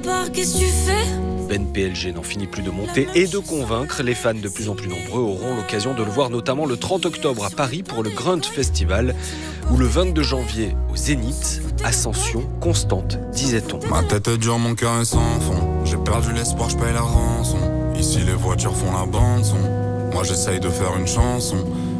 part, qu'est-ce que tu fais? Ben PLG n'en finit plus de monter et de convaincre. Les fans de plus en plus nombreux auront l'occasion de le voir notamment le 30 octobre à Paris pour le Grunt Festival ou le 22 janvier au Zénith. Ascension constante, disait-on. Ma tête est dure, mon cœur est sans fond. J'ai perdu l'espoir, je paye la rançon. Ici les voitures font la bande son. Moi j'essaye de faire une chanson.